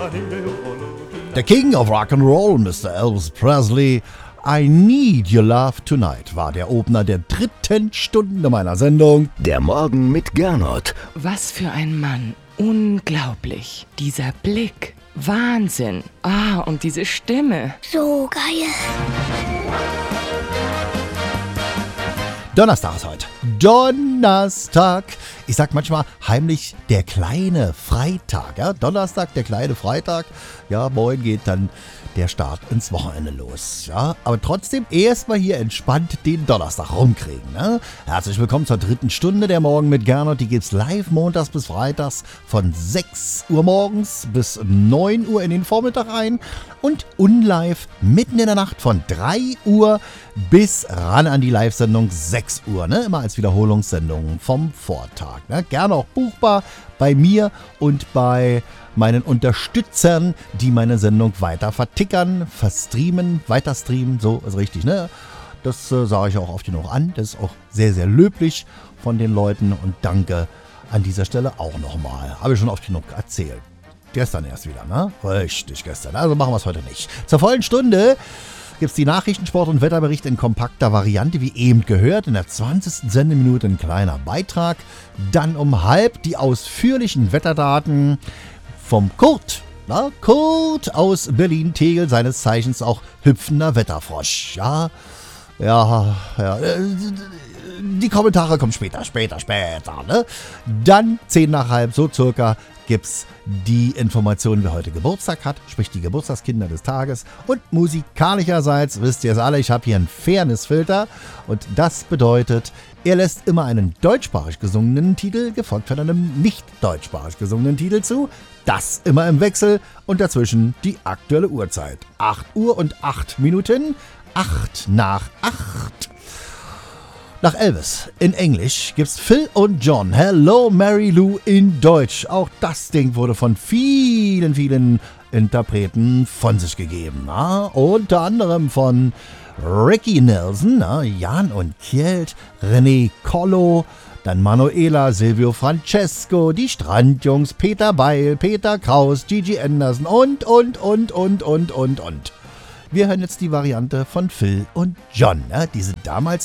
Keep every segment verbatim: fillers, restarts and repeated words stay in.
Der King of Rock'n'Roll, Mister Elvis Presley, I Need Your Love Tonight war der Opener der dritten Stunde meiner Sendung. Der Morgen mit Gernot. Was für ein Mann. Unglaublich. Dieser Blick. Wahnsinn. Ah, und diese Stimme. So geil. Donnerstag ist heute. Donnerstag. Ich sag manchmal heimlich der kleine Freitag. Ja? Donnerstag, der kleine Freitag. Ja, morgen geht dann der Start ins Wochenende los. Ja? Aber trotzdem erstmal hier entspannt den Donnerstag rumkriegen. Ne? Herzlich willkommen zur dritten Stunde der Morgen mit Gernot. Die gibt's live montags bis freitags von sechs Uhr morgens bis neun Uhr in den Vormittag ein und unlive mitten in der Nacht von drei Uhr bis ran an die Live-Sendung sechs Uhr. Ne? Immer als Wiederholungssendung vom Vortag. Ne? Gerne auch buchbar bei mir und bei meinen Unterstützern, die meine Sendung weiter vertickern, verstreamen, weiter streamen, so ist richtig, ne? Das äh, sage ich auch oft genug an, das ist auch sehr, sehr löblich von den Leuten und danke an dieser Stelle auch nochmal. Habe ich schon oft genug erzählt. Gestern erst wieder, ne? Richtig, gestern, also machen wir es heute nicht. Zur vollen Stunde gibt es die Nachrichten, Sport- und Wetterberichte in kompakter Variante, wie eben gehört. In der zwanzigsten Sendeminute ein kleiner Beitrag. Dann um halb die ausführlichen Wetterdaten vom Kurt. Na, Kurt aus Berlin-Tegel, seines Zeichens auch hüpfender Wetterfrosch. Ja, ja, ja. Die Kommentare kommen später, später, später. Ne? Dann zehn nach halb, so circa, gibt's die Informationen, wer heute Geburtstag hat, sprich die Geburtstagskinder des Tages. Und musikalischerseits, wisst ihr es alle, ich habe hier einen Fairness-Filter. Und das bedeutet, er lässt immer einen deutschsprachig gesungenen Titel, gefolgt von einem nicht deutschsprachig gesungenen Titel zu. Das immer im Wechsel und dazwischen die aktuelle Uhrzeit. acht Uhr und acht Minuten, acht nach acht. Nach Elvis in Englisch gibt's Phil und John, Hello Mary Lou in Deutsch. Auch das Ding wurde von vielen, vielen Interpreten von sich gegeben. Na? Unter anderem von Ricky Nelson, na? Jan und Kjeld, René Collo, dann Manuela, Silvio Francesco, die Strandjungs, Peter Beil, Peter Kraus, Gigi Anderson und, und, und, und, und, und, und. Wir hören jetzt die Variante von Phil und John. Ja? Die sind damals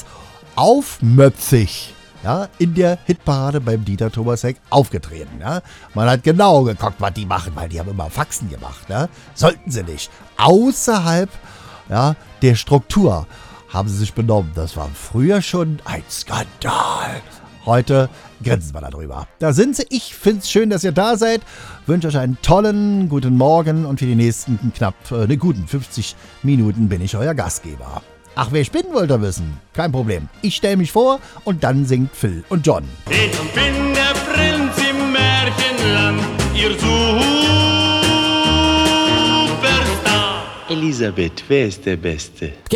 aufmöpfig, ja, in der Hitparade beim Dieter Thomas Heck aufgetreten. Ja. Man hat genau geguckt, was die machen, weil die haben immer Faxen gemacht. Ja. Sollten sie nicht. Außerhalb, ja, der Struktur haben sie sich benommen. Das war früher schon ein Skandal. Heute grinsen wir darüber. Da sind sie. Ich finde es schön, dass ihr da seid. Wünsche euch einen tollen guten Morgen und für die nächsten knapp äh, eine guten fünfzig Minuten bin ich euer Gastgeber. Ach, wer ich bin, wollt ihr wissen? Kein Problem. Ich stelle mich vor und dann singt Phil und John. Ich bin der Prinz im Märchenland, ihr Superstar. Elisabeth, wer ist der Beste?